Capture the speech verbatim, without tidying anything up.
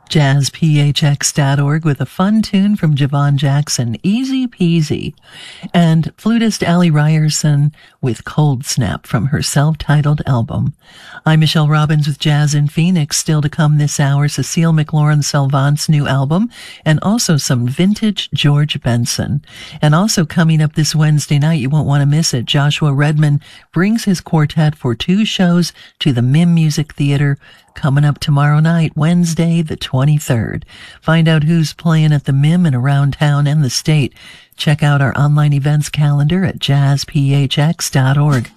jazz p h x dot org with a fun tune from Javon Jackson, Easy Peasy, and flutist Allie Ryerson with Cold Snap from her self-titled album. I'm Michelle Robbins with Jazz in Phoenix. Still to come this hour, Cecile McLaurin Salvant's new album, and also some vintage George Benson. And also coming up this Wednesday night, you won't want to miss it, Joshua Redman brings his quartet for two shows to the Mim Music Theater coming up tomorrow night, Wednesday the twenty-third. Find out who's playing at the Mim and around town and the state. Check out our online events calendar at jazz p h x dot org.